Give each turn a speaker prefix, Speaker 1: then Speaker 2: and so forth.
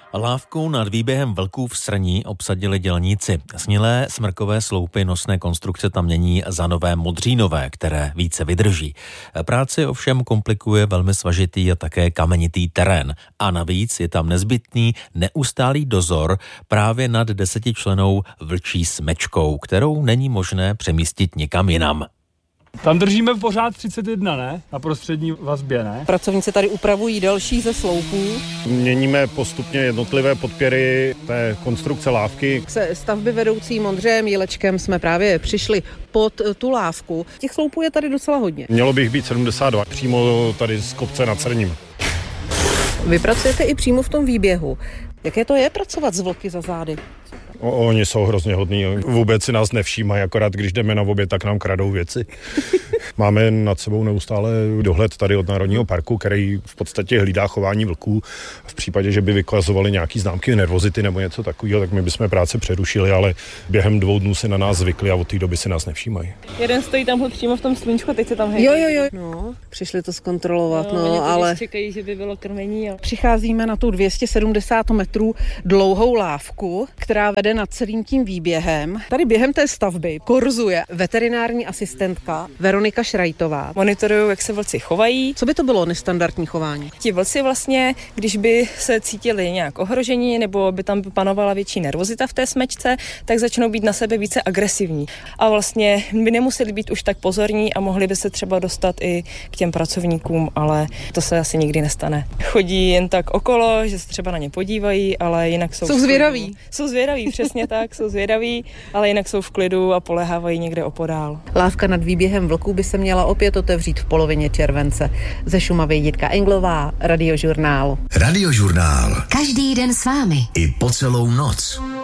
Speaker 1: Lávku nad výběhem vlků v Srní obsadili dělníci. Snělé smrkové sloupy nosné konstrukce tam mění za nové modřínové, které více vydrží. Práci ovšem komplikuje velmi svažitý a také kamenitý terén. A navíc je tam nezbytný neustálý dozor právě nad 10člennou vlčí smečkou, kterou není možné přemístit nikam jinam.
Speaker 2: Tam držíme pořád 31, ne? Na prostřední vazbě, ne?
Speaker 3: Pracovníci tady upravují další ze sloupů.
Speaker 4: Měníme postupně jednotlivé podpěry té konstrukce lávky.
Speaker 3: Se stavby vedoucí Modřem Jílečkem jsme právě přišli pod tu lávku. Těch sloupů je tady docela hodně.
Speaker 4: Mělo bych být 72, přímo tady z kopce nad Srním.
Speaker 3: Vy pracujete i přímo v tom výběhu. Jaké to je pracovat s vlky za zády?
Speaker 4: Oni jsou hrozně hodní, vůbec si nás nevšímají, akorát když jdeme na oběd, tak nám kradou věci. Máme nad sebou neustále dohled tady od Národního parku, který v podstatě hlídá chování vlků. V případě, že by vykazovali nějaký známky nervozity nebo něco takového, tak my bychom práce přerušili, ale během 2 dnů si na nás zvykli a od té doby si nás nevšímají.
Speaker 5: Jeden stojí tamhle přímo v tom sluníčku, teď se tam hejbají.
Speaker 3: Jo. No, přišli to zkontrolovat,
Speaker 5: ale čekají, že by bylo krmení.
Speaker 3: Přicházíme na tu 270 metrů dlouhou lávku, která vede nad celým tím výběhem. Tady během té stavby korzuje veterinární asistentka Veronika Šrajtová.
Speaker 5: Monitorují, jak se vlci chovají.
Speaker 3: Co by to bylo nestandardní chování?
Speaker 5: Ti vlci vlastně, když by se cítili nějak ohrožení nebo by tam panovala větší nervozita v té smečce, tak začnou být na sebe více agresivní. A vlastně by nemuseli být už tak pozorní a mohli by se třeba dostat i k těm pracovníkům, ale to se asi nikdy nestane. Chodí jen tak okolo, že se třeba na ně podívají, ale jinak jsou
Speaker 3: zvědaví.
Speaker 5: Jsou zvědaví, přesně tak, jsou zvědaví, ale jinak jsou v klidu a polehávají někde opodál.
Speaker 3: Lávka nad výběhem vlků by se měla opět otevřít v polovině července. Ze Šumavy Jitka Englová, Radiožurnál.
Speaker 6: Radiožurnál. Každý den s vámi. I po celou noc.